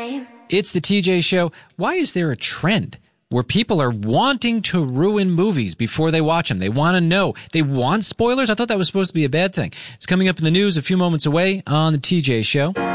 time. It's the TJ Show. Why is there a trend where people are wanting to ruin movies before they watch them? They want to know. They want spoilers? I thought that was supposed to be a bad thing. It's coming up in the news a few moments away on the TJ Show.